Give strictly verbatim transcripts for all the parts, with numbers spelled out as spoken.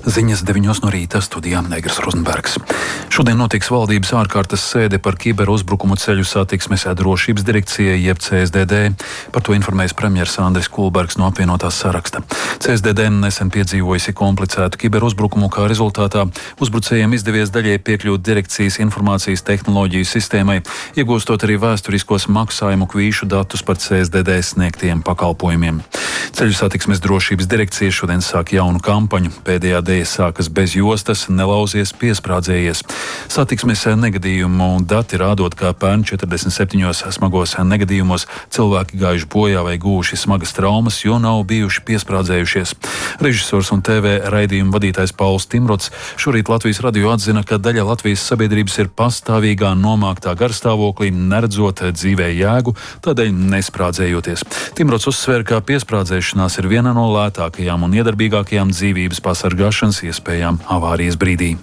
Ziņas deviņos no rīta, studijā Negras Rozenbergs. Šodien notiks valdības ārkārtas sēde par kiberuzbrukumu ceļu satiksmes drošības direkcijai jeb C S D D. Par to informēs premjers Andris Kulbergs no apvienotās saraksta. C S D D nesen piedzīvojusi komplicētu kiberuzbrukumu, kā rezultātā uzbrucējiem izdevies daļai piekļūt direkcijas informācijas tehnoloģiju sistēmai, iegūstot arī vēsturiskos maksājumu kvīšu datus par C S D D sniegtiem pakalpojumiem. Ceļu satiksmes drošības direkcija šodien sāk jaunu kampaņu. Pēdējā dēļ sākas bez jostas, nelauzies, piesprādzējies. Satiksmes negadījumu dati rādot, kā pērn četrdesmit septiņos smagos negadījumos cilvēki gājuši bojā vai gūši smagas traumas, jo nav bijuši piesprādzējušies. Režisors un T V raidījuma vadītājs Pauls Timrots šorīt Latvijas radio atzina, ka daļa Latvijas sabiedrības ir pastāvīgā nomāktā garstāvoklī, neredzot dzīvē jēgu, tādēļ nesprādzējoties. Timrots uzsver, ka piesprādzēšanās ir viena no lētākajām un iedarbīgākajām dzīvības pasargāšanas iespējām avārijas brīdī.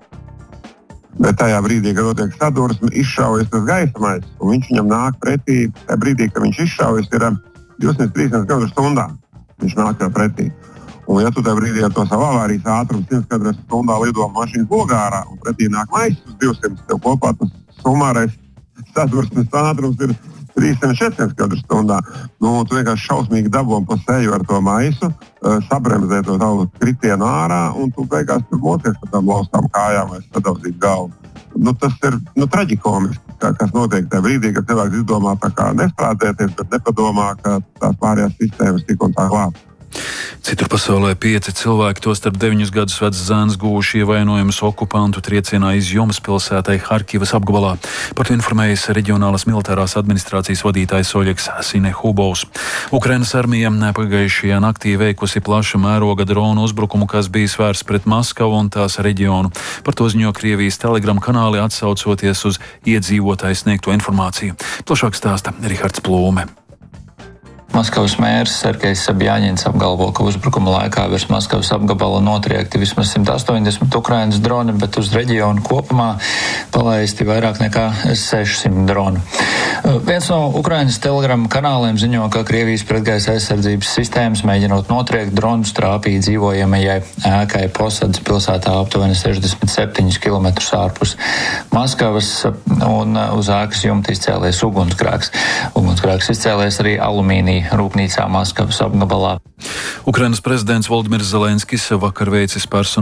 Bet tajā brīdī, kad notiek sadursme, izšaujas tas gaisa maiss, un viņš viņam nāk pretī. Tajā brīdī, kad viņš izšaujas, ir divsimt trīsdesmit kilometru stundā. Viņš nāk jau pretī. Un ja tu tajā brīdī ar to savu avārijas ātrumu simt kilometru stundā lido mašīnas logārā, un pretī nāk maiss uz divsimt, tev kopā tas sumārais sadursmes ātrums ir trīssimt četrsimt kilometru stundā. Nu, tu vienkārši šausmīgi dabūji pa seju ar to maisu, sabremzē to tavu kritienu ārā, un tu beigās tur mocies par tām laustām kājām vai sadaudzīt galvu. Nu, tas ir nu, traģikomiski, kas notiek tajā brīdī, kad cilvēks izdomā tā kā nesprādzēties, bet nepadomā, ka tās pārējās sistēmas tik un tā glāb. Citur pasaulē pieci cilvēki, tostarp deviņus gadus vecs zēns, guvuši ievainojumus okupantu triecienā iz Jomas pilsētai Harkivas apgabalā. Par to informējis reģionālās militārās administrācijas vadītājs Oļegs Sinehubovs. Ukrainas armija pagājušajā naktī veikusi plaša mēroga dronu uzbrukumu, kas bijis vērsts pret Maskavu un tās reģionu. Par to ziņo Krievijas Telegram kanāli, atsaucoties uz iedzīvotāju sniegto informāciju. Plašāk stāsta Rihards Plūme. Maskavas mērs Sergejs Sabjaņins apgalvo, ka uzbrukuma laikā virs Maskavas apgabala notriekti vismaz simt astoņdesmit Ukrainas droni, bet uz reģionu kopumā palaisti vairāk nekā sešsimt dronu. Viens no Ukrainas Telegram kanāliem ziņo, ka Krievijas pretgaisa aizsardzības sistēmas, mēģinot notriekt dronus, trāpīja dzīvojamajai ēkai Posadas pilsētā aptuveni sešdesmit septiņus kilometrus ārpus Maskavas, un uz ēkas jumta izcēlies ugunsgrēks. Ugunsgrēks izcēlies arī alumīnija rūpnīcā Maskavas apgabalā. Ukrainas prezidents Voldimirs Zelenskis vakar veicis personu